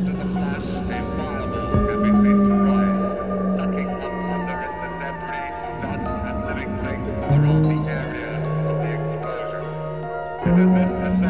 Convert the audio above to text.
After the flash, a fireball can be seen to rise, sucking up under it the debris, dust, and living things around the area of the explosion. It is this